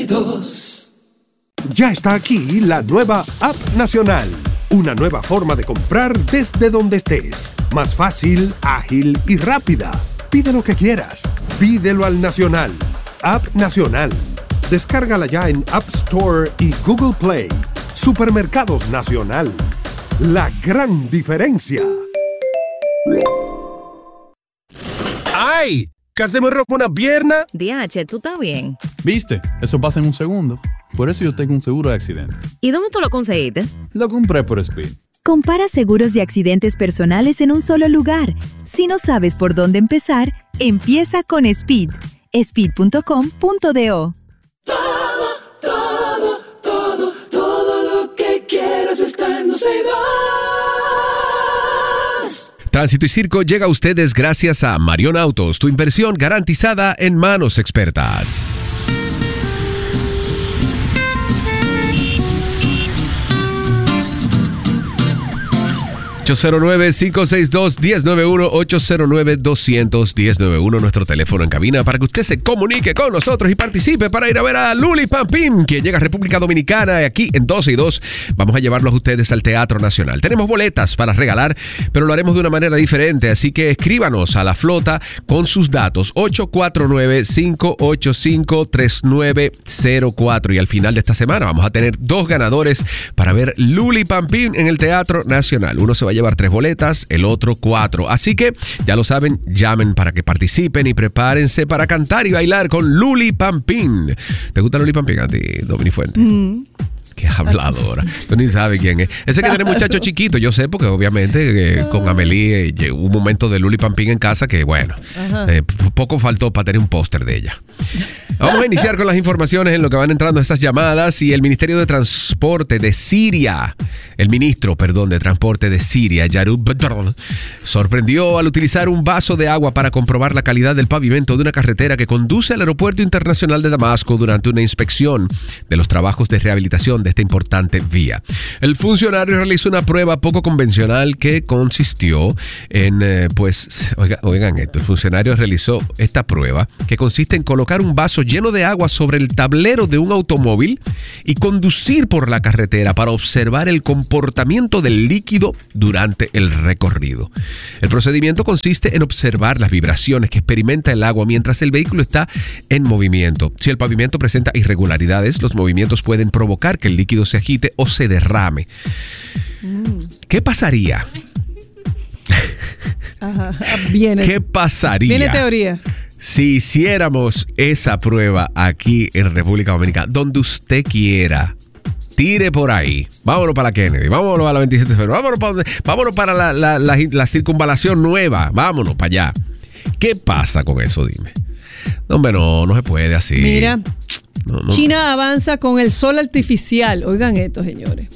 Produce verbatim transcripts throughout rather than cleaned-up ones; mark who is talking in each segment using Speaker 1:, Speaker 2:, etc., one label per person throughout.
Speaker 1: dos.
Speaker 2: Ya está aquí la nueva App Nacional. Una nueva forma de comprar desde donde estés. Más fácil, ágil y rápida. Pide lo que quieras. Pídelo al Nacional. App Nacional. Descárgala ya en App Store y Google Play. Supermercados Nacional. La gran diferencia.
Speaker 3: ¡Ay! Casi me rompo una pierna.
Speaker 4: D H, ¿tú estás bien?
Speaker 5: ¿Viste? Eso pasa en un segundo. Por eso yo tengo un seguro de accidente.
Speaker 4: ¿Y dónde tú lo conseguiste?
Speaker 5: Lo compré por Speed.
Speaker 6: Compara seguros de accidentes personales en un solo lugar. Si no sabes por dónde empezar, empieza con Speed. speed punto com punto do.
Speaker 1: Todo, todo, todo, todo lo que quieras está en dos y dos.
Speaker 7: Tránsito y Circo llega a ustedes gracias a Marion Autos, tu inversión garantizada en manos expertas. ocho cero nueve, cinco seis dos, uno cero nueve uno, ocho cero nueve, dos cero cero, uno cero nueve uno, nuestro teléfono en cabina para que usted se comunique con nosotros y participe para ir a ver a Luli Pampín, quien llega a República Dominicana. Aquí en doce y dos vamos a llevarlos a ustedes al Teatro Nacional. Tenemos boletas para regalar, pero lo haremos de una manera diferente, así que escríbanos a la flota con sus datos ocho cuatro nueve, cinco ocho cinco, tres nueve cero cuatro, y al final de esta semana vamos a tener dos ganadores para ver Luli Pampín en el Teatro Nacional. Uno se va a llevar tres boletas, el otro cuatro. Así que, ya lo saben, llamen para que participen y prepárense para cantar y bailar con Luli Pampín. ¿Te gusta Luli Pampín a ti, Domini Fuente? Mm. Qué habladora. Tú ni sabes quién es. Ese que tiene muchacho chiquito, yo sé, porque obviamente eh, con Amelie eh, hubo un momento de Luli Pampín en casa que, bueno, eh, poco faltó para tener un póster de ella. Vamos a iniciar con las informaciones en lo que van entrando estas llamadas. Y el Ministerio de Transporte de Siria, el ministro, perdón, de Transporte de Siria, Yarub Bedr, sorprendió al utilizar un vaso de agua para comprobar la calidad del pavimento de una carretera que conduce al Aeropuerto Internacional de Damasco durante una inspección de los trabajos de rehabilitación de esta importante vía. El funcionario realizó una prueba poco convencional que consistió en, eh, pues, oigan, oigan esto, el funcionario realizó esta prueba que consiste en colocar un vaso lleno de agua sobre el tablero de un automóvil y conducir por la carretera para observar el comportamiento del líquido durante el recorrido. El procedimiento consiste en observar las vibraciones que experimenta el agua mientras el vehículo está en movimiento. Si el pavimento presenta irregularidades, los movimientos pueden provocar que el líquido se agite o se derrame. Mm. ¿Qué pasaría?
Speaker 8: Ajá, viene.
Speaker 7: ¿Qué pasaría?
Speaker 8: Viene teoría.
Speaker 7: Si hiciéramos esa prueba aquí en República Dominicana, donde usted quiera, tire por ahí. Vámonos para la Kennedy, vámonos a la veintisiete de febrero, vámonos para, donde, vámonos para la, la, la, la circunvalación nueva, vámonos para allá. ¿Qué pasa con eso? Dime. No, hombre, no, no se puede así.
Speaker 8: Mira,
Speaker 7: no, no.
Speaker 8: China avanza con el sol artificial. Oigan esto, señores.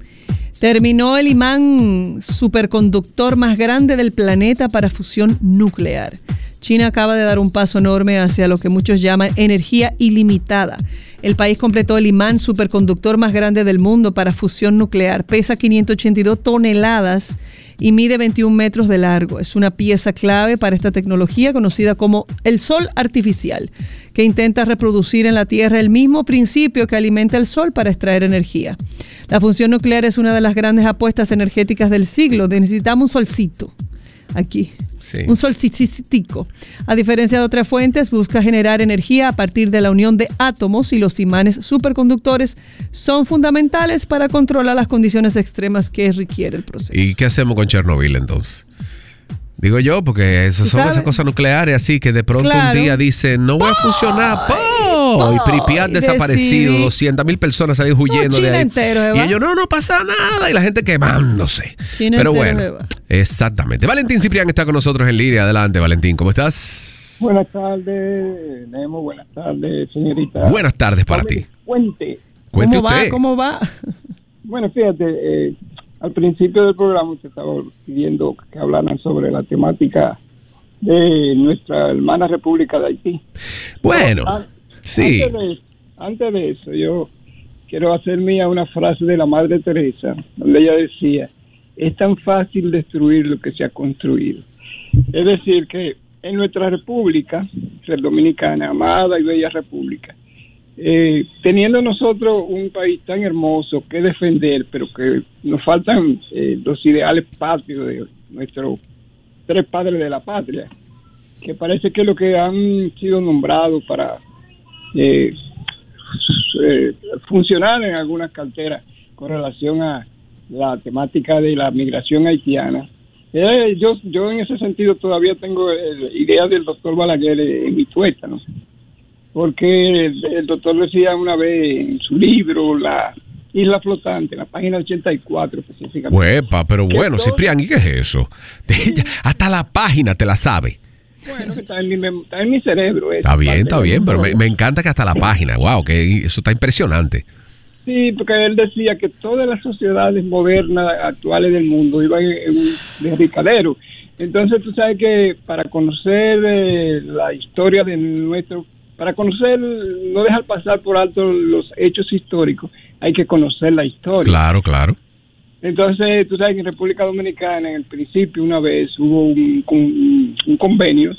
Speaker 8: Terminó el imán superconductor más grande del planeta para fusión nuclear. China acaba de dar un paso enorme hacia lo que muchos llaman energía ilimitada. El país completó el imán superconductor más grande del mundo para fusión nuclear. Pesa quinientas ochenta y dos toneladas y mide veintiún metros de largo. Es una pieza clave para esta tecnología conocida como el sol artificial, que intenta reproducir en la Tierra el mismo principio que alimenta el sol para extraer energía. La fusión nuclear es una de las grandes apuestas energéticas del siglo. Necesitamos un solcito aquí. Sí. Un solcitico. A diferencia de otras fuentes, busca generar energía a partir de la unión de átomos, y los imanes superconductores son fundamentales para controlar las condiciones extremas que requiere el proceso.
Speaker 7: ¿Y qué hacemos con Chernobyl entonces? Digo yo, porque eso son esas cosas nucleares así que de pronto claro. un día dicen no voy a funcionar. ¡Pum! Y Pripyat desaparecido, doscientas mil personas salieron huyendo
Speaker 8: China
Speaker 7: de ahí.
Speaker 8: Entero,
Speaker 7: y ellos, no, no pasa nada. Y la gente quemándose.
Speaker 8: China
Speaker 7: Pero
Speaker 8: entero,
Speaker 7: bueno, exactamente. Valentín Ciprián está con nosotros en línea. Adelante, Valentín, ¿cómo estás?
Speaker 9: Buenas tardes, Nemo. Buenas tardes, señorita.
Speaker 7: Buenas tardes para ti.
Speaker 9: Cuente.
Speaker 7: Cuente
Speaker 8: ¿Cómo
Speaker 7: usted.
Speaker 8: va? ¿Cómo va?
Speaker 9: Bueno, fíjate, eh, al principio del programa usted estaba pidiendo que hablaran sobre la temática de nuestra hermana República de Haití.
Speaker 7: Bueno,
Speaker 9: Pero, an-
Speaker 7: sí.
Speaker 9: Antes de, antes de eso, yo quiero hacer mía una frase de la Madre Teresa, donde ella decía, es tan fácil destruir lo que se ha construido. Es decir, que en nuestra república, ser dominicana, amada y bella república, eh, teniendo nosotros un país tan hermoso que defender, pero que nos faltan eh, los ideales patrios de nuestros tres padres de la patria, que parece que lo que han sido nombrados para eh, eh, funcionar en algunas carteras con relación a la temática de la migración haitiana. Eh, yo yo en ese sentido todavía tengo eh, ideas del doctor Balaguer en mi tueta, ¿no? Porque el, el doctor decía una vez en su libro, La Isla Flotante, en la página ochenta y cuatro específicamente.
Speaker 7: Huepa, pero bueno,
Speaker 9: todo,
Speaker 7: Ciprián, ¿y qué es eso? Hasta la página te la sabe.
Speaker 9: Bueno, está en mi, está en mi cerebro.
Speaker 7: Está bien, está bien, pero me, me encanta que hasta la página, wow, que eso está impresionante.
Speaker 9: Sí, porque él decía que todas las sociedades modernas actuales del mundo iban en un derricadero. Entonces tú sabes que para conocer eh, la historia de nuestro, para conocer, no dejar pasar por alto los hechos históricos, hay que conocer la historia.
Speaker 7: Claro, claro.
Speaker 9: Entonces tú sabes que en República Dominicana en el principio una vez hubo un, un, un convenio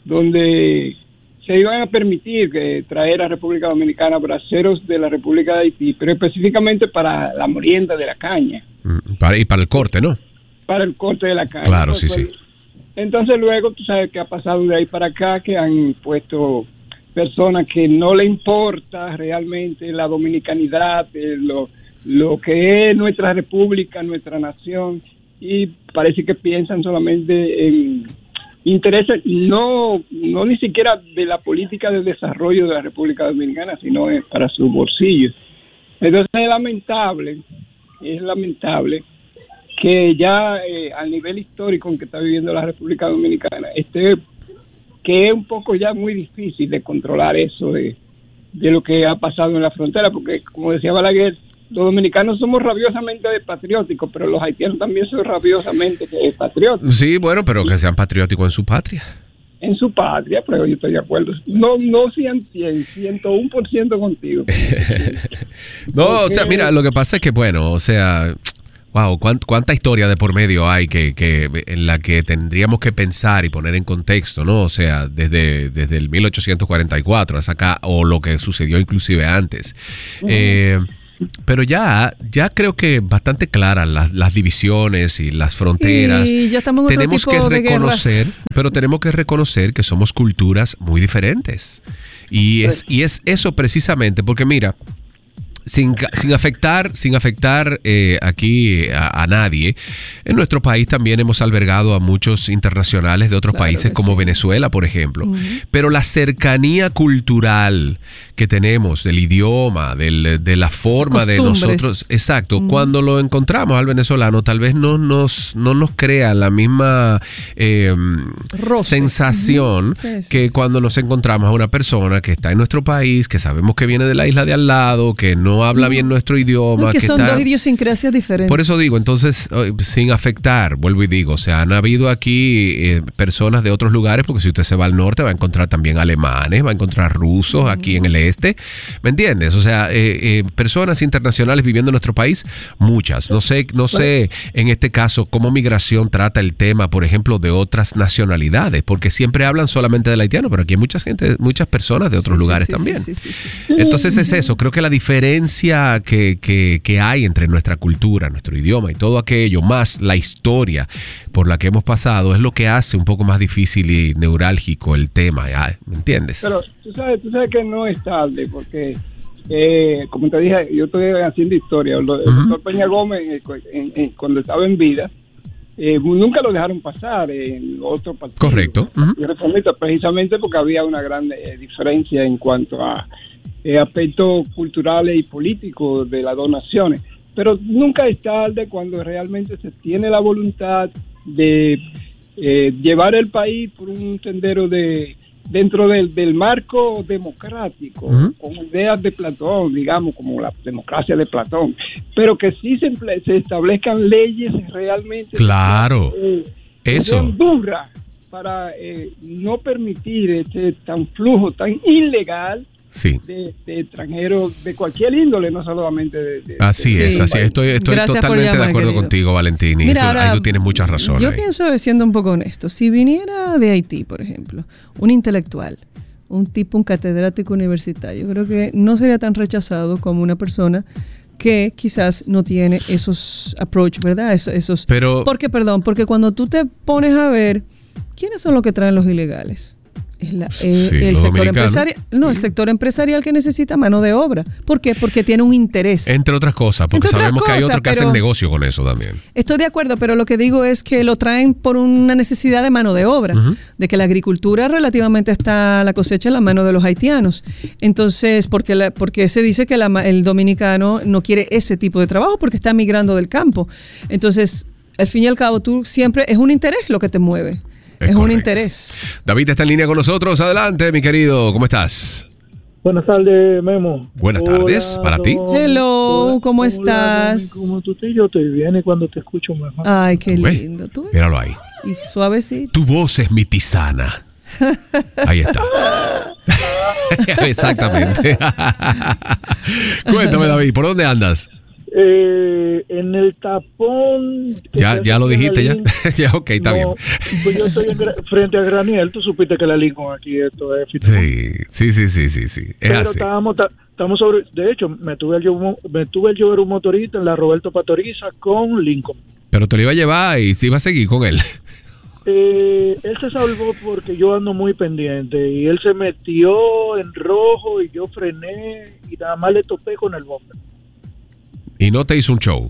Speaker 9: donde se iban a permitir que traer a República Dominicana braceros de la República de Haití, pero específicamente para la molienda de la caña.
Speaker 7: Mm, para, y para el corte, ¿no?
Speaker 9: Para el corte de la caña.
Speaker 7: Claro,
Speaker 9: entonces,
Speaker 7: sí, sí.
Speaker 9: Entonces luego tú sabes que ha pasado de ahí para acá, que han puesto personas que no le importa realmente la dominicanidad, eh, lo, lo que es nuestra república, nuestra nación, y parece que piensan solamente en intereses, no, no ni siquiera de la política de desarrollo de la República Dominicana, sino para sus bolsillos. Entonces es lamentable, es lamentable que ya eh, al nivel histórico en que está viviendo la República Dominicana, esté, que es un poco ya muy difícil de controlar eso de, de lo que ha pasado en la frontera, porque como decía Balaguer, los dominicanos somos rabiosamente patrióticos, pero los haitianos también son rabiosamente patrióticos.
Speaker 7: Sí, bueno, pero que sean patrióticos en su patria.
Speaker 9: En su patria, pero yo estoy de acuerdo. No, no cien, cien, ciento uno por ciento contigo.
Speaker 7: No,
Speaker 9: porque,
Speaker 7: o sea, mira, lo que pasa es que, bueno, o sea, wow, cuánta, cuánta historia de por medio hay que, que en la que tendríamos que pensar y poner en contexto, ¿no? O sea, desde, desde el mil ochocientos cuarenta y cuatro hasta acá, o lo que sucedió inclusive antes. Uh-huh. Eh... Pero ya, ya creo que bastante claras las, las divisiones y las fronteras.
Speaker 8: Y ya estamos en
Speaker 7: tenemos
Speaker 8: otro tipo
Speaker 7: que reconocer,
Speaker 8: de
Speaker 7: pero tenemos que reconocer que somos culturas muy diferentes. Y es, y es eso precisamente, porque mira, sin, sin afectar, sin afectar eh, aquí a, a nadie, en nuestro país también hemos albergado a muchos internacionales de otros
Speaker 8: claro
Speaker 7: países como
Speaker 8: sí.
Speaker 7: Venezuela, por ejemplo.
Speaker 8: Uh-huh.
Speaker 7: Pero la cercanía cultural que tenemos del idioma, del, de la forma de nosotros, exacto, uh-huh. Cuando lo encontramos al venezolano, tal vez no nos, no nos crea la misma eh, sensación uh-huh. sí, sí, que sí, cuando sí. nos encontramos a una persona que está en nuestro país, que sabemos que viene de la isla de al lado, que no habla bien nuestro idioma.
Speaker 8: No, que, que son está... dos idiosincrasias diferentes.
Speaker 7: Por eso digo, entonces, sin afectar, vuelvo y digo, o sea, han habido aquí eh, personas de otros lugares, porque si usted se va al norte va a encontrar también alemanes, va a encontrar rusos uh-huh. aquí en el este, ¿me entiendes? O sea, eh, eh, personas internacionales viviendo en nuestro país, muchas. No sé, no sé en este caso cómo migración trata el tema, por ejemplo, de otras nacionalidades, porque siempre hablan solamente del haitiano, pero aquí hay mucha gente, muchas personas de otros
Speaker 8: sí,
Speaker 7: lugares
Speaker 8: sí,
Speaker 7: también.
Speaker 8: Sí, sí, sí, sí.
Speaker 7: Entonces es eso, creo que la diferencia que, que, que hay entre nuestra cultura, nuestro idioma y todo aquello, más la historia por la que hemos pasado, es lo que hace un poco más difícil y neurálgico el tema, ¿me entiendes?
Speaker 9: Pero tú sabes, tú sabes que no es tarde, porque eh, como te dije, yo estoy haciendo historia. El, el uh-huh. doctor Peña Gómez, en, en, cuando estaba en vida, eh, nunca lo dejaron pasar en otro partido.
Speaker 7: Correcto.
Speaker 9: Uh-huh. Precisamente porque había una gran eh, diferencia en cuanto a eh, aspectos culturales y políticos de las dos naciones. Pero nunca es tarde cuando realmente se tiene la voluntad de eh, llevar el país por un sendero de dentro del, del marco democrático, uh-huh. con ideas de Platón, digamos, como la democracia de Platón, pero que sí se, se establezcan leyes realmente.
Speaker 7: Claro,
Speaker 9: eh,
Speaker 7: eso.
Speaker 9: Que dura para eh, no permitir este tan flujo tan ilegal.
Speaker 7: Sí.
Speaker 9: De, de extranjeros de cualquier índole, no solamente de... de
Speaker 7: así
Speaker 9: de,
Speaker 7: es,
Speaker 9: de
Speaker 7: así es. Estoy, estoy totalmente
Speaker 8: llamar,
Speaker 7: de acuerdo
Speaker 8: querido.
Speaker 7: contigo, Valentín. Y
Speaker 8: Mira,
Speaker 7: eso,
Speaker 8: ahora,
Speaker 7: ahí tú tienes mucha razón.
Speaker 8: Yo
Speaker 7: ahí.
Speaker 8: pienso, siendo un poco honesto, si viniera de Haití, por ejemplo, un intelectual, un tipo, un catedrático universitario. Creo que no sería tan rechazado como una persona que quizás no tiene esos approach, ¿verdad? Esos, esos,
Speaker 7: Pero,
Speaker 8: ¿por qué, perdón? Porque cuando tú te pones a ver, ¿quiénes son los que traen los ilegales? Es la,
Speaker 7: Sí,
Speaker 8: eh, el
Speaker 7: los
Speaker 8: sector
Speaker 7: dominicanos.
Speaker 8: empresarial, no, el sector empresarial que necesita mano de obra. ¿Por qué? Porque tiene un interés.
Speaker 7: entre otras cosas, porque
Speaker 8: Entre otras
Speaker 7: sabemos que hay
Speaker 8: cosas,
Speaker 7: otros que
Speaker 8: pero-
Speaker 7: hacen negocio con eso también.
Speaker 8: Estoy de acuerdo, pero lo que digo es que lo traen por una necesidad de mano de obra,
Speaker 7: Ujú.
Speaker 8: de que la agricultura relativamente está la cosecha en la mano de los haitianos. Entonces, porque la, porque se dice que la ma- el dominicano no quiere ese tipo de trabajo porque está migrando del campo. Entonces, al fin y al cabo, tú siempre es un interés lo que te mueve.
Speaker 7: Es
Speaker 8: Es, un
Speaker 7: correcto.
Speaker 8: interés.
Speaker 7: David está en línea con nosotros. Adelante, mi querido. ¿Cómo estás?
Speaker 9: Buenas tardes, Memo.
Speaker 7: Buenas tardes, para ti.
Speaker 8: Hello, ¿cómo
Speaker 9: Hola,
Speaker 8: estás?
Speaker 9: Domi, ¿Cómo tú estás? Yo estoy bien y cuando te escucho mejor.
Speaker 8: Ay, qué
Speaker 7: Ve,
Speaker 8: lindo. ¿Tú ves?
Speaker 7: Míralo ahí.
Speaker 8: Y suavecito.
Speaker 7: Tu voz es mi tisana. Ahí está. Exactamente. Cuéntame, David, ¿por dónde andas?
Speaker 9: Eh, en el tapón... que
Speaker 7: Ya,
Speaker 9: está
Speaker 7: ya lo
Speaker 9: aquí en la
Speaker 7: dijiste, ya.
Speaker 9: línea.
Speaker 7: Ya, ok, está
Speaker 9: No,
Speaker 7: bien.
Speaker 9: Pues yo estoy en Gra- frente a Graniel. Tú supiste que la Lincoln aquí esto es...
Speaker 7: Sí, sí, sí, sí, sí, sí. Es
Speaker 9: Pero
Speaker 7: así.
Speaker 9: estábamos, ta- estamos sobre... De hecho, me tuve el yo- me tuve el llover un motorista en la Roberto Pastoriza con Lincoln.
Speaker 7: Pero te lo iba a llevar y sí iba a seguir con él.
Speaker 9: Eh, él se salvó porque yo ando muy pendiente y él se metió en rojo y yo frené y nada más le topé con el bumper.
Speaker 7: Y no te hizo un show.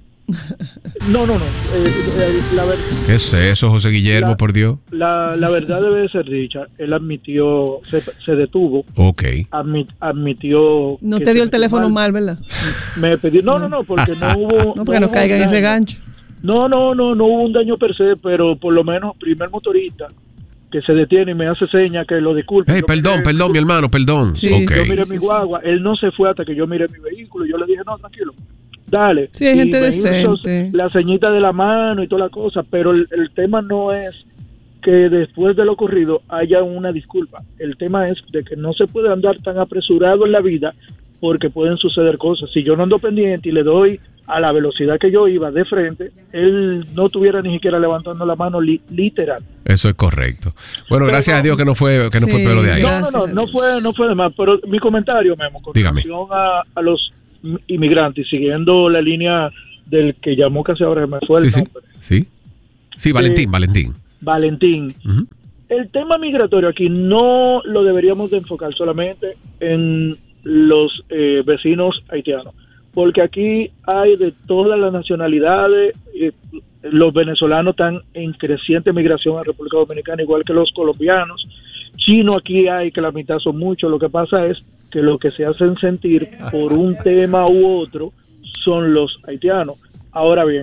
Speaker 9: No, no, no. eh, eh, la, ver-
Speaker 7: ¿Qué es eso, José Guillermo,
Speaker 9: La-
Speaker 7: por Dios?
Speaker 9: la, la verdad debe de ser dicha. Él admitió, se, se detuvo,
Speaker 7: Ok.
Speaker 9: admi- admitió...
Speaker 8: No
Speaker 9: que
Speaker 8: te dio
Speaker 9: se
Speaker 8: el teléfono
Speaker 9: mal.
Speaker 8: mal, ¿verdad?
Speaker 9: Me pidió, no, no, no, porque no hubo...
Speaker 8: No, porque no
Speaker 9: hubo
Speaker 8: caiga en ese
Speaker 9: daño.
Speaker 8: gancho.
Speaker 9: No, no, no, no hubo un daño per se, pero por lo menos primer motorista que se detiene y me hace seña que lo disculpe.
Speaker 7: Hey,
Speaker 9: Yo
Speaker 7: perdón,
Speaker 9: miré-
Speaker 7: perdón, mi hermano, perdón.
Speaker 8: Sí,
Speaker 7: Ok.
Speaker 9: Yo miré
Speaker 8: Sí,
Speaker 9: mi
Speaker 8: sí,
Speaker 9: guagua, él no se fue hasta que yo miré mi vehículo. Yo le dije, no, tranquilo, dale.
Speaker 8: Sí, hay
Speaker 9: Y
Speaker 8: gente
Speaker 9: me hizo
Speaker 8: decente.
Speaker 9: la ceñita de la mano y toda la cosa, pero el, el tema no es que después de lo ocurrido haya una disculpa. El tema es de que no se puede andar tan apresurado en la vida porque pueden suceder cosas. Si yo no ando pendiente y le doy a la velocidad que yo iba de frente, él no estuviera ni siquiera levantando la mano li- literal.
Speaker 7: Eso es correcto. Bueno,
Speaker 9: Pero-
Speaker 7: gracias a Dios que no fue, que no fue
Speaker 8: Sí,
Speaker 7: pelo de ahí.
Speaker 9: No,
Speaker 8: Gracias
Speaker 9: no,
Speaker 8: a
Speaker 9: no, no
Speaker 8: Dios.
Speaker 9: fue, no fue de más, pero mi comentario, Memo, con
Speaker 7: Dígame.
Speaker 9: relación a, a los inmigrantes, siguiendo la línea del que llamó casi ahora, me fue el
Speaker 7: Sí, sí.
Speaker 9: nombre,
Speaker 7: Sí. Sí, Valentín,
Speaker 9: Eh,
Speaker 7: Valentín.
Speaker 9: Valentín.
Speaker 7: Ujú.
Speaker 9: El tema migratorio aquí no lo deberíamos de enfocar solamente en los eh, vecinos haitianos, porque aquí hay de todas las nacionalidades. eh, los venezolanos están en creciente migración a República Dominicana, igual que los colombianos. Chino aquí hay, que la mitad son muchos. Lo que pasa es que lo que se hacen sentir por un tema u otro son los haitianos. Ahora bien,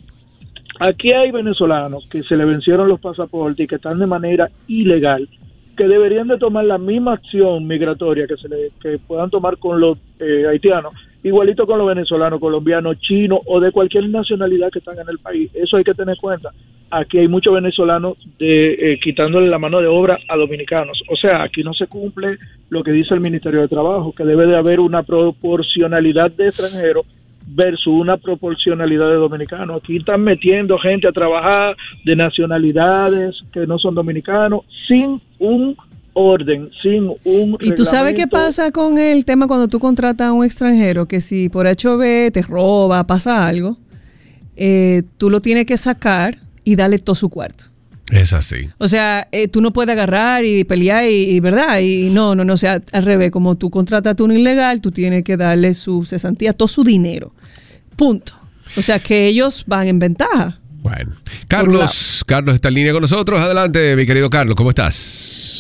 Speaker 9: aquí hay venezolanos que se le vencieron los pasaportes y que están de manera ilegal, que deberían de tomar la misma acción migratoria que se le que puedan tomar con los eh, haitianos, igualito con los venezolanos, colombianos, chinos o de cualquier nacionalidad que están en el país. Eso hay que tener en cuenta. Aquí hay muchos venezolanos de, eh, quitándole la mano de obra a dominicanos. O sea, aquí no se cumple lo que dice el Ministerio de Trabajo, que debe de haber una proporcionalidad de extranjeros versus una proporcionalidad de dominicanos. Aquí están metiendo gente a trabajar de nacionalidades que no son dominicanos sin un orden, sin un
Speaker 8: ¿Y tú sabes qué
Speaker 9: reglamento.
Speaker 8: pasa con el tema cuando tú contratas a un extranjero? Que si por H B te roba, pasa algo, eh, tú lo tienes que sacar y darle todo su cuarto.
Speaker 7: Es así.
Speaker 8: O sea, eh, tú no puedes agarrar y pelear y, y ¿verdad? Y no, no, no, o sea, al revés, como tú contratas a un ilegal, tú tienes que darle su cesantía, todo su dinero. Punto. O sea, que ellos van en ventaja.
Speaker 7: Bueno. Carlos, Carlos está en línea con nosotros. Adelante, mi querido Carlos, ¿cómo estás?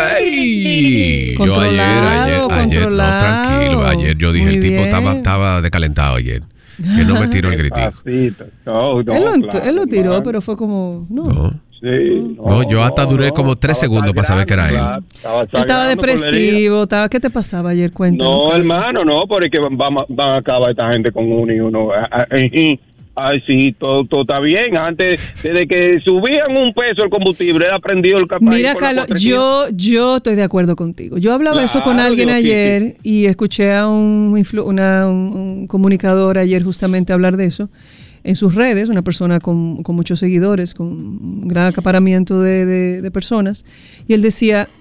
Speaker 7: ¡Uey! Yo ayer,
Speaker 8: Controlado,
Speaker 7: ayer, ayer, no,
Speaker 8: controlado.
Speaker 7: tranquilo. Ayer yo dije,
Speaker 8: Muy
Speaker 7: el tipo
Speaker 8: bien.
Speaker 7: estaba, estaba decalentado ayer. Que no me tiró el gritico.
Speaker 10: Despacito. No, no,
Speaker 8: él, lo,
Speaker 10: claro,
Speaker 8: él lo tiró,
Speaker 10: hermano.
Speaker 8: pero fue como, no.
Speaker 7: No.
Speaker 10: Sí,
Speaker 7: No, yo hasta duré como tres
Speaker 10: estaba
Speaker 7: segundos para saber que era él.
Speaker 10: sangrando, Estaba,
Speaker 8: Él estaba
Speaker 10: sangrando, colería.
Speaker 8: depresivo, estaba, ¿qué te pasaba ayer? Cuéntanos.
Speaker 10: No,
Speaker 8: Carlos.
Speaker 10: hermano, no, porque van, van, van a acabar esta gente con uno y uno. Ah, ah, eh, eh. Ay, sí, todo, todo está bien. Antes, desde que subían un peso el combustible, él aprendió el capaz.
Speaker 8: Mira, Carlos, yo, yo estoy de acuerdo contigo. Yo hablaba eso con
Speaker 10: Claro,
Speaker 8: alguien
Speaker 10: digo, sí,
Speaker 8: ayer y escuché a un, influ- una, un, un comunicador ayer justamente hablar de eso en sus redes, una persona con, con muchos seguidores, con un gran acaparamiento de, de, de personas, y él decía,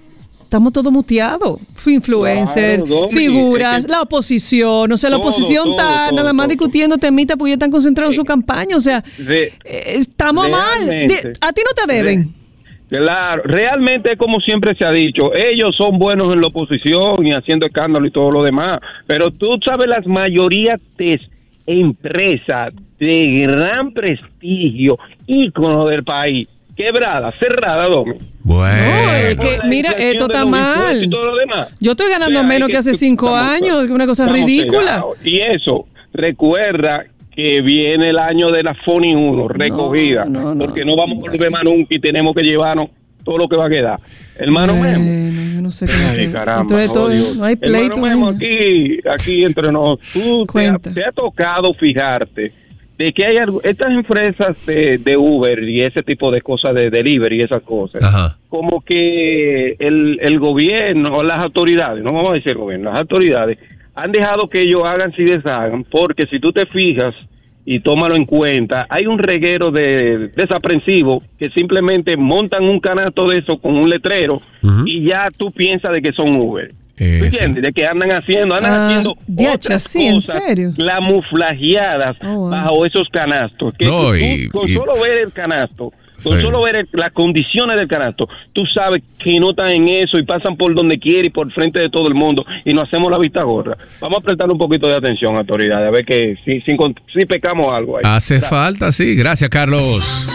Speaker 8: estamos todos muteados. Influencer,
Speaker 10: Claro, Domi,
Speaker 8: figuras,
Speaker 10: es que-
Speaker 8: la oposición. O sea, la
Speaker 10: Todo,
Speaker 8: oposición
Speaker 10: todo,
Speaker 8: está
Speaker 10: todo,
Speaker 8: nada más
Speaker 10: todo.
Speaker 8: discutiendo temitas porque ellos están concentrados en su campaña. O sea,
Speaker 10: Re-
Speaker 8: eh, estamos mal.
Speaker 10: realmente.
Speaker 8: De- a ti no te deben.
Speaker 10: Claro, realmente es como siempre se ha dicho, ellos son buenos en la oposición y haciendo escándalo y todo lo demás, pero tú sabes las mayorías de empresas de gran prestigio, ícono del país, quebrada, cerrada, Domi.
Speaker 7: Bueno.
Speaker 8: No, es que, mira, esto está mal.
Speaker 10: Y todo lo demás.
Speaker 8: Yo estoy ganando
Speaker 10: O sea,
Speaker 8: menos
Speaker 10: es
Speaker 8: que hace cinco
Speaker 10: estamos-
Speaker 8: años, que es una cosa
Speaker 10: estamos
Speaker 8: ridícula.
Speaker 10: pegados. Y eso, recuerda que viene el año de la FONI uno, recogida,
Speaker 8: no, no.
Speaker 10: porque no vamos a volver más nunca y tenemos que llevarnos todo lo que va a quedar. Hermano
Speaker 8: Bueno,
Speaker 10: Memo.
Speaker 8: yo no sé qué
Speaker 10: Ay,
Speaker 8: hacer.
Speaker 10: caramba,
Speaker 8: Entonces,
Speaker 10: oh,
Speaker 8: todo-
Speaker 10: Dios.
Speaker 8: no hay pleito.
Speaker 10: Hermano Memo,
Speaker 8: ¿no?
Speaker 10: aquí, aquí entre nosotros, tú te ha,
Speaker 8: Cuenta.
Speaker 10: te ha tocado fijarte de que hay algo- estas empresas de, de Uber y ese tipo de cosas de delivery y esas cosas,
Speaker 7: Ajá.
Speaker 10: como que el, el gobierno o las autoridades, no vamos a decir el gobierno, las autoridades han dejado que ellos hagan si deshagan, porque si tú te fijas y tómalo en cuenta, hay un reguero de desaprensivos que simplemente montan un canasto de eso con un letrero
Speaker 7: Ujú.
Speaker 10: y ya tú piensas de que son Uber.
Speaker 7: Eh,
Speaker 10: ¿Tú
Speaker 7: sí.
Speaker 10: entiendes? De que andan haciendo, andan
Speaker 8: Ah,
Speaker 10: haciendo
Speaker 8: diache,
Speaker 10: otras
Speaker 8: sí, ¿en
Speaker 10: cosas
Speaker 8: serio?
Speaker 10: camuflajeadas
Speaker 8: Oh, wow.
Speaker 10: bajo esos canastos. Que
Speaker 7: No,
Speaker 10: tú-
Speaker 7: y-
Speaker 10: con
Speaker 7: y-
Speaker 10: solo ver el canasto, con
Speaker 7: Sí.
Speaker 10: solo ver el- las condiciones del canasto, tú sabes que no están en eso y pasan por donde quieren y por frente de todo el mundo y nos hacemos la vista gorda. Vamos a prestar un poquito de atención, autoridades, a ver que si, si, si pecamos algo ahí.
Speaker 7: Hace falta, sí. Gracias, Carlos.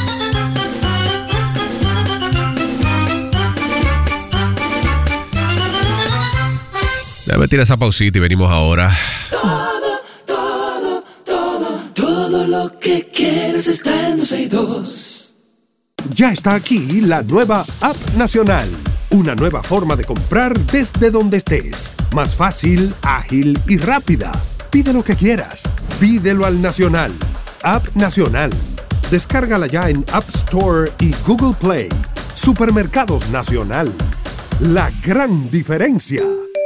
Speaker 7: Déjame tirar esa pausita y venimos ahora.
Speaker 1: Todo lo que quieres está en doce y dos.
Speaker 2: Ya está aquí la nueva App Nacional. Una nueva forma de comprar desde donde estés. Más fácil, ágil y rápida. Pide lo que quieras. Pídelo al Nacional. App Nacional. Descárgala ya en App Store y Google Play. Supermercados Nacional. La gran diferencia.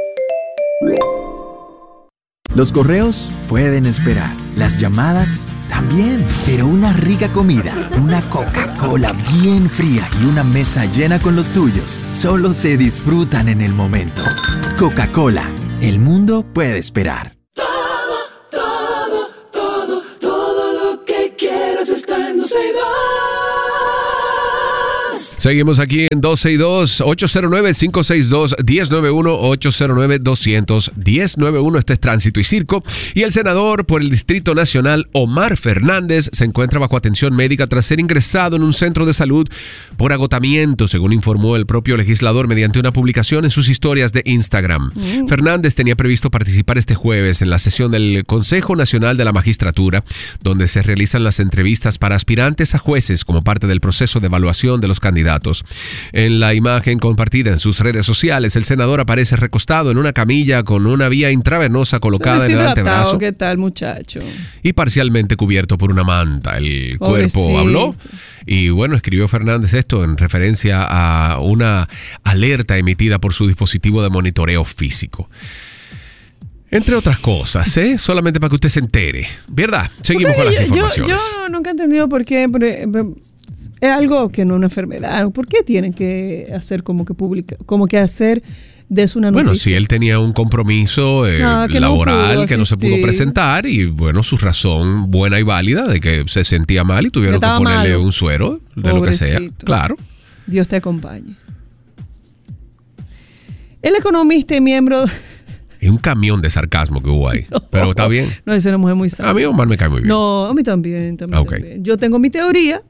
Speaker 11: Los correos pueden esperar, las llamadas también, pero una rica comida, una Coca-Cola bien fría y una mesa llena con los tuyos solo se disfrutan en el momento. Coca-Cola, el mundo puede esperar.
Speaker 1: Todo, todo, todo lo que quieres está en doce y dos.
Speaker 7: Seguimos aquí en doce y dos, ocho cero nueve, cinco seis dos, uno cero nueve uno, ocho cero nueve, dos cero cero, uno cero nueve uno. Este es Tránsito y Circo. Y el senador por el Distrito Nacional, Omar Fernández, se encuentra bajo atención médica tras ser ingresado en un centro de salud por agotamiento, según informó el propio legislador mediante una publicación en sus historias de Instagram. Mm. Fernández tenía previsto participar este jueves en la sesión del Consejo Nacional de la Magistratura, donde se realizan las entrevistas para aspirantes a jueces como parte del proceso de evaluación de los candidatos. En la imagen compartida en sus redes sociales, el senador aparece recostado en una camilla con una vía intravenosa colocada en el antebrazo
Speaker 8: ¿Qué tal, muchacho?
Speaker 7: y parcialmente cubierto por una manta. El
Speaker 8: Pobrecito.
Speaker 7: cuerpo habló y bueno, escribió Fernández esto en referencia a una alerta emitida por su dispositivo de monitoreo físico. Entre otras cosas, ¿eh? Solamente para que usted se entere. ¿Verdad? Seguimos con las
Speaker 8: yo,
Speaker 7: informaciones.
Speaker 8: Yo, yo nunca he entendido por qué. Por, es algo que no es una enfermedad. ¿Por qué tienen que hacer como que publica, como que hacer de eso una noticia?
Speaker 7: Bueno, si él tenía un compromiso eh,
Speaker 8: No, que
Speaker 7: laboral
Speaker 8: no pudo
Speaker 7: que no se pudo
Speaker 8: asistir.
Speaker 7: presentar y bueno, su razón buena y válida de que se sentía mal y tuvieron que
Speaker 8: estaba
Speaker 7: ponerle
Speaker 8: malo.
Speaker 7: un suero de lo que sea.
Speaker 8: Pobrecito.
Speaker 7: Claro.
Speaker 8: Dios te acompañe. El economista y miembro...
Speaker 7: Y un camión de sarcasmo que hubo ahí. Pero está bien.
Speaker 8: No, es una mujer muy sana.
Speaker 7: A mí Omar me cae muy bien.
Speaker 8: No, a mí también, también,
Speaker 7: Ok.
Speaker 8: también. Yo tengo mi teoría,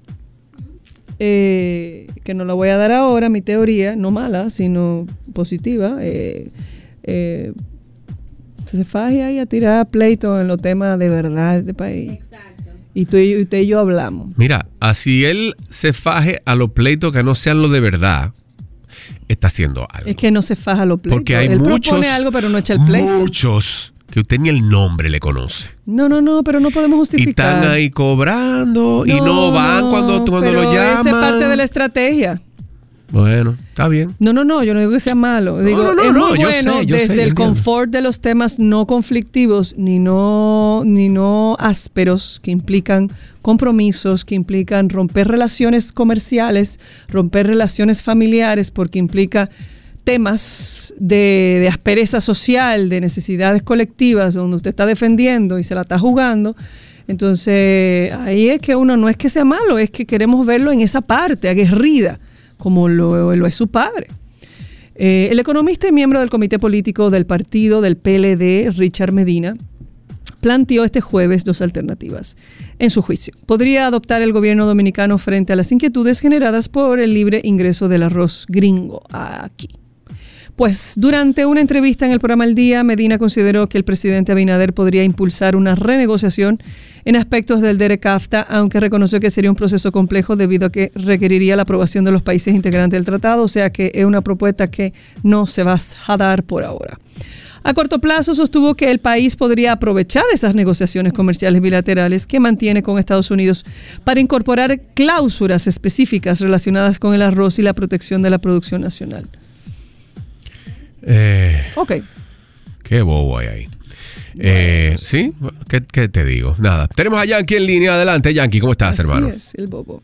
Speaker 8: eh, que no la voy a dar ahora, mi teoría, no mala, sino positiva. Eh, eh, se faje ahí a tirar pleito en los temas de verdad de este país. Exacto. Y tú y, usted y yo hablamos.
Speaker 7: Mira, así él se faje a los pleitos que no sean los de verdad, está haciendo algo.
Speaker 8: Es que no se faja los pleitos.
Speaker 7: Porque hay
Speaker 8: Él
Speaker 7: muchos,
Speaker 8: propone algo, pero no echa el pleito.
Speaker 7: muchos que usted ni el nombre le conoce.
Speaker 8: No, no, no, pero no podemos
Speaker 7: Y
Speaker 8: justificar.
Speaker 7: están ahí cobrando y no van
Speaker 8: no,
Speaker 7: cuando, cuando
Speaker 8: pero
Speaker 7: lo llaman.
Speaker 8: Esa es parte de la estrategia.
Speaker 7: Bueno, está bien.
Speaker 8: No, no, no, yo no digo que sea malo. Digo,
Speaker 7: no, no,
Speaker 8: es
Speaker 7: no,
Speaker 8: muy
Speaker 7: yo
Speaker 8: bueno
Speaker 7: sé, yo
Speaker 8: desde
Speaker 7: sé, yo
Speaker 8: el
Speaker 7: entiendo.
Speaker 8: confort de los temas no conflictivos ni no, ni no ásperos que implican compromisos, que implican romper relaciones comerciales, romper relaciones familiares, porque implica temas de, de aspereza social, de necesidades colectivas, donde usted está defendiendo y se la está jugando, entonces ahí es que uno no es que sea malo, es que queremos verlo en esa parte, aguerrida, como lo, lo es su padre. Eh, el economista y miembro del comité político del partido del P L D, Richard Medina, planteó este jueves dos alternativas. En su juicio, podría adoptar el gobierno dominicano frente a las inquietudes generadas por el libre ingreso del arroz gringo aquí. Pues durante una entrevista en el programa El Día, Medina consideró que el presidente Abinader podría impulsar una renegociación en aspectos del DERECAFTA, aunque reconoció que sería un proceso complejo debido a que requeriría la aprobación de los países integrantes del tratado, o sea que es una propuesta que no se va a dar por ahora. A corto plazo sostuvo que el país podría aprovechar esas negociaciones comerciales bilaterales que mantiene con Estados Unidos para incorporar cláusulas específicas relacionadas con el arroz y la protección de la producción nacional.
Speaker 7: Eh,
Speaker 8: ok.
Speaker 7: Qué bobo hay ahí. Eh, ¿Sí? ¿Qué, ¿Qué te digo? Nada. Tenemos a Yankee en línea. Adelante, Yankee. ¿Cómo estás,
Speaker 8: Así
Speaker 7: hermano?
Speaker 8: es, el bobo.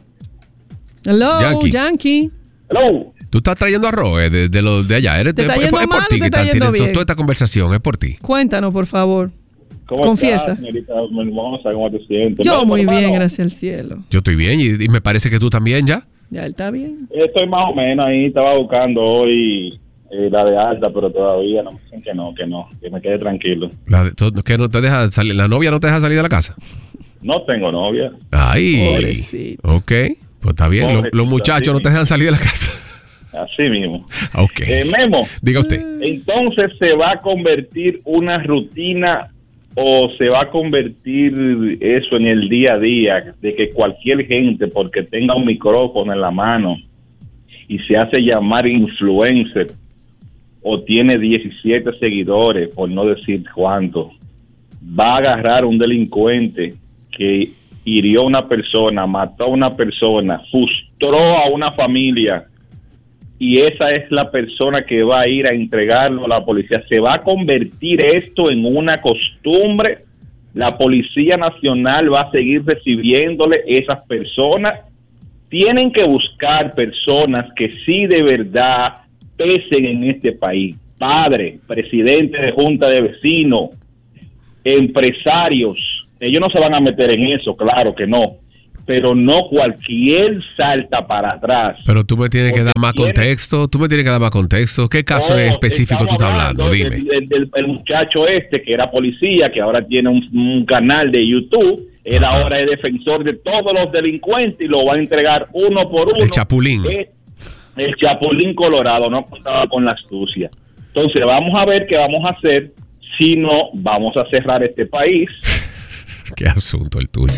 Speaker 8: Hello,
Speaker 7: Yankee.
Speaker 8: Yankee.
Speaker 10: Hello.
Speaker 7: Tú estás trayendo arroz eh, de, de los de allá. Eres,
Speaker 8: ¿Te está
Speaker 7: es,
Speaker 8: yendo
Speaker 7: es por
Speaker 8: mal
Speaker 7: ti
Speaker 8: o te
Speaker 7: que
Speaker 8: está
Speaker 7: están
Speaker 8: yendo
Speaker 7: teniendo
Speaker 8: bien?
Speaker 7: toda esta conversación. Es por ti.
Speaker 8: Cuéntanos, por favor.
Speaker 10: ¿Cómo
Speaker 8: Confiesa.
Speaker 10: estás, señorita hermosa? ¿Cómo te sientes?
Speaker 8: Yo
Speaker 10: Mira,
Speaker 8: muy
Speaker 10: hermano,
Speaker 8: bien, gracias al cielo.
Speaker 7: Yo estoy bien y, y me parece que tú también ya.
Speaker 8: Ya él está bien.
Speaker 10: Estoy más o menos ahí, estaba buscando hoy eh, la de alta, pero todavía no me dicen que no, que no, que me quede tranquilo.
Speaker 7: La, de- to- que no te deja salir, la novia no te deja salir de la casa.
Speaker 10: No tengo novia.
Speaker 7: Ay.
Speaker 8: Pobrecito.
Speaker 7: Ok. Pues está bien. Lo-
Speaker 10: Pobrecito,
Speaker 7: los muchachos
Speaker 10: sí.
Speaker 7: no te dejan salir de la casa.
Speaker 10: Así mismo.
Speaker 7: Ok.
Speaker 10: Eh, Memo,
Speaker 7: Diga usted.
Speaker 10: entonces se va a convertir una rutina o se va a convertir eso en el día a día, de que cualquier gente, porque tenga un micrófono en la mano y se hace llamar influencer o tiene diecisiete seguidores, por no decir cuánto, va a agarrar un delincuente que hirió a una persona, mató a una persona, frustró a una familia, y esa es la persona que va a ir a entregarlo a la policía? ¿Se va a convertir esto en una costumbre? ¿La Policía Nacional va a seguir recibiéndole esas personas? Tienen que buscar personas que sí de verdad pesen en este país. Padre, presidente de junta de vecinos, empresarios. Ellos no se van a meter en eso, claro que no. Pero no cualquier salta para atrás.
Speaker 7: Pero tú me tienes que
Speaker 10: Porque
Speaker 7: dar más
Speaker 10: tiene-
Speaker 7: contexto. Tú me tienes que dar más contexto. ¿Qué caso
Speaker 10: No,
Speaker 7: en específico tú estás hablando?
Speaker 10: del-
Speaker 7: Dime.
Speaker 10: Del, del- del muchacho este que era policía, que ahora tiene un, un canal de YouTube. Él
Speaker 7: Ajá.
Speaker 10: ahora es defensor de todos los delincuentes y lo va a entregar uno por uno.
Speaker 7: El Chapulín.
Speaker 10: Eh, el Chapulín Colorado, no contaba con la astucia. Entonces vamos a ver qué vamos a hacer. Si no, vamos a cerrar este país.
Speaker 7: Qué asunto el tuyo.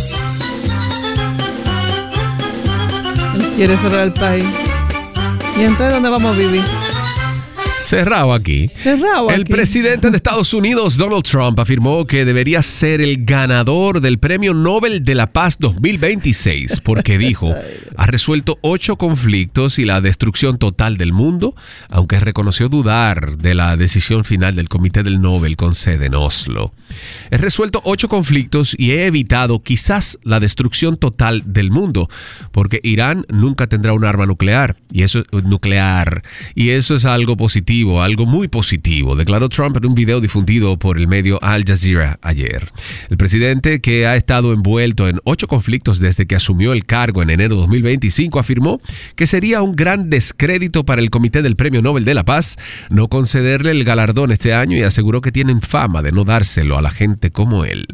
Speaker 8: Él quiere cerrar el país. ¿Y entonces dónde vamos a vivir?
Speaker 7: Cerrado aquí.
Speaker 8: Cerrado
Speaker 7: El
Speaker 8: aquí.
Speaker 7: presidente de Estados Unidos, Donald Trump, afirmó que debería ser el ganador del Premio Nobel de la Paz dos mil veintiséis porque dijo, ha resuelto ocho conflictos y la destrucción total del mundo, aunque reconoció dudar de la decisión final del Comité del Nobel con sede en Oslo. He resuelto ocho conflictos y he evitado quizás la destrucción total del mundo, porque Irán nunca tendrá un arma nuclear, y eso nuclear, y eso es algo positivo, algo muy positivo, declaró Trump en un video difundido por el medio Al Jazeera ayer. El presidente, que ha estado envuelto en ocho conflictos desde que asumió el cargo en enero de dos mil veinticinco, afirmó que sería un gran descrédito para el Comité del Premio Nobel de la Paz no concederle el galardón este año, y aseguró que tienen fama de no dárselo a la gente como él.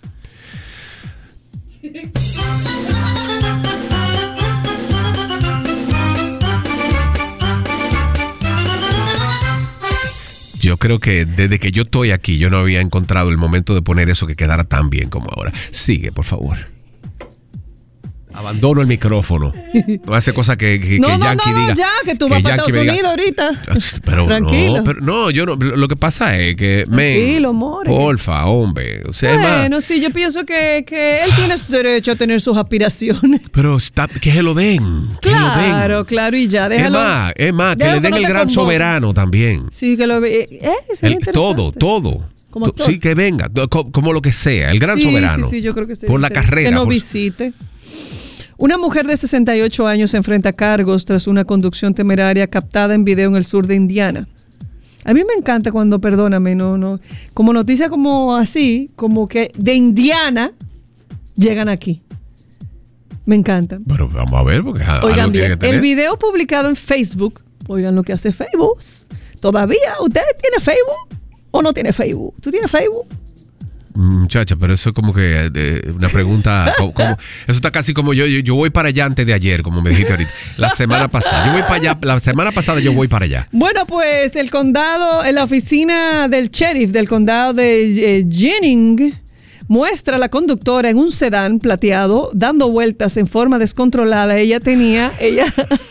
Speaker 7: Yo creo que desde que yo estoy aquí, yo no había encontrado el momento de poner eso que quedara tan bien como ahora. Sigue, por favor. Abandono el micrófono. No hace cosa que, que,
Speaker 8: No,
Speaker 7: que
Speaker 8: no,
Speaker 7: Yankee
Speaker 8: no, no,
Speaker 7: diga.
Speaker 8: ya, que tú vas para
Speaker 7: Yankee
Speaker 8: Estados
Speaker 7: me diga,
Speaker 8: Unidos ahorita.
Speaker 7: Pero
Speaker 8: Tranquilo.
Speaker 7: no, pero no, yo no. Lo que pasa es que,
Speaker 8: Tranquilo,
Speaker 7: men,
Speaker 8: more.
Speaker 7: porfa, hombre. O sea, es más,
Speaker 8: Bueno, sí, yo pienso que, que él tiene su derecho a tener sus aspiraciones.
Speaker 7: pero está, que se lo den. Que lo den.
Speaker 8: Claro, claro, y ya,
Speaker 7: Es
Speaker 8: déjalo.
Speaker 7: más, es más, que
Speaker 8: déjalo
Speaker 7: le den
Speaker 8: no
Speaker 7: el
Speaker 8: te
Speaker 7: gran
Speaker 8: convoque.
Speaker 7: soberano también.
Speaker 8: Sí, que lo ve. Eh, sería
Speaker 7: El-
Speaker 8: interesante.
Speaker 7: todo, todo.
Speaker 8: Como
Speaker 7: To-
Speaker 8: actor.
Speaker 7: Sí, que venga, co- como lo que sea, el gran
Speaker 8: Sí,
Speaker 7: soberano.
Speaker 8: sí, sí, yo creo que sería
Speaker 7: por la
Speaker 8: interesante.
Speaker 7: carrera.
Speaker 8: Que nos
Speaker 7: por-
Speaker 8: visite. Una mujer de sesenta y ocho años se enfrenta a cargos tras una conducción temeraria captada en video en el sur de Indiana. A mí me encanta cuando, perdóname, no, no, como noticia como así, como que de Indiana llegan aquí. Me encanta.
Speaker 7: Pero vamos a ver, porque
Speaker 8: oigan bien, el video publicado en Facebook, oigan lo que hace Facebook. ¿Todavía usted tiene Facebook o no tiene Facebook? ¿Tú tienes Facebook?
Speaker 7: Muchacha, pero eso es como que eh, una pregunta, como, como, eso está casi como yo, yo, yo voy para allá antes de ayer, como me dijiste ahorita, la semana pasada, yo voy para allá, la semana pasada yo voy para allá.
Speaker 8: Bueno, pues el condado, en la oficina del sheriff del condado de eh, Jennings, muestra a la conductora en un sedán plateado dando vueltas en forma descontrolada. Ella tenía, ella...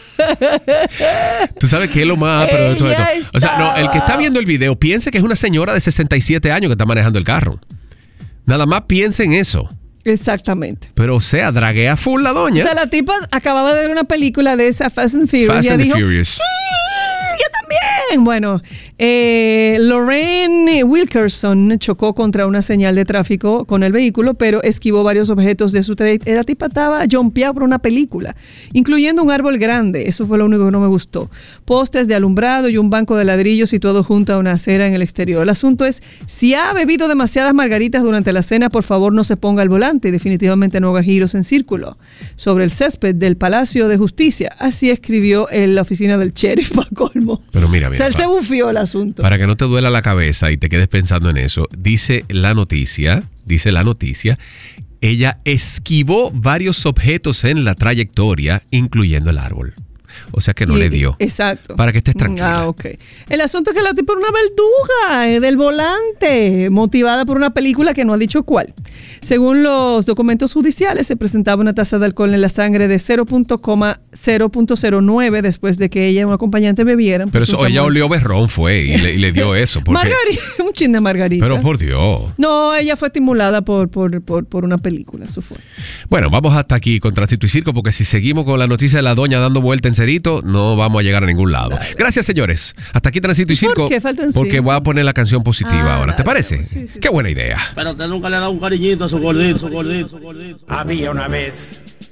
Speaker 7: Tú sabes que es lo más pero de todo esto. O sea, no, el que está viendo el video piense que es una señora de sesenta y siete años que está manejando el carro. Nada más piense en eso.
Speaker 8: Exactamente.
Speaker 7: Pero, o sea, draguea full la doña.
Speaker 8: O sea, la tipa acababa de ver una película de esa Fast and Furious.
Speaker 7: Fast
Speaker 8: y
Speaker 7: and
Speaker 8: dijo,
Speaker 7: Furious.
Speaker 8: ¡sí! ¡Yo también! Bueno, eh, Lorraine Wilkerson chocó contra una señal de tráfico con el vehículo, pero esquivó varios objetos de su trayectoria. La tipa estaba jumpeada por una película, incluyendo un árbol grande. Eso fue lo único que no me gustó. Postes de alumbrado y un banco de ladrillo situado junto a una acera en el exterior. El asunto es, si ha bebido demasiadas margaritas durante la cena, por favor no se ponga al volante y definitivamente no haga giros en círculo sobre el césped del Palacio de Justicia. Así escribió en la oficina del sheriff para colmo.
Speaker 7: Pero mira, mira.
Speaker 8: O sea, él se bufió el asunto.
Speaker 7: Para que no te duela la cabeza y te quedes pensando en eso, dice la noticia, dice la noticia, ella esquivó varios objetos en la trayectoria, incluyendo el árbol. O sea que no
Speaker 8: y,
Speaker 7: le dio.
Speaker 8: Exacto.
Speaker 7: Para que estés tranquila.
Speaker 8: Ah, ok. El asunto es que la tipa era una verduga eh, del volante, motivada por una película que no ha dicho cuál. Según los documentos judiciales, se presentaba una tasa de alcohol en la sangre de cero punto cero nueve después de que ella y un acompañante bebieran.
Speaker 7: Pero eso, ella olió berrón fue y le, y le dio eso. Porque...
Speaker 8: Margarita, un chin de margarita.
Speaker 7: Pero por Dios.
Speaker 8: No, ella fue estimulada por, por, por, por una película, eso fue.
Speaker 7: Bueno, vamos hasta aquí con Tránsito y Circo, porque si seguimos con la noticia de la doña dando vuelta en cerito, no vamos a llegar a ningún lado. Dale. Gracias, señores. Hasta aquí Tránsito y Circo.
Speaker 8: ¿Por qué faltan
Speaker 7: Porque
Speaker 8: cinco?
Speaker 7: voy a poner la canción positiva
Speaker 8: Ah,
Speaker 7: ahora. ¿Te
Speaker 8: dale,
Speaker 7: parece?
Speaker 8: sí, sí,
Speaker 7: Qué buena idea.
Speaker 12: Pero usted nunca le ha dado un cariñito a su gordito, su gordito, su gordito.
Speaker 13: Había una vez